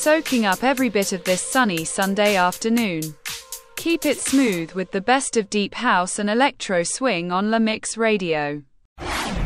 soaking up every bit of this sunny Sunday afternoon. Keep it smooth with the best of deep house and electro swing on La Mix Radio.